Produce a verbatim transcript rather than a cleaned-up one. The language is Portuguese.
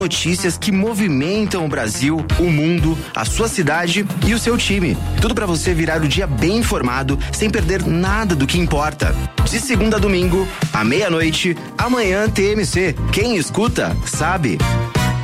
Notícias que movimentam o Brasil, o mundo, a sua cidade e o seu time. Tudo para você virar o dia bem informado, sem perder nada do que importa. De segunda a domingo, à meia-noite, amanhã T M C. Quem escuta, sabe.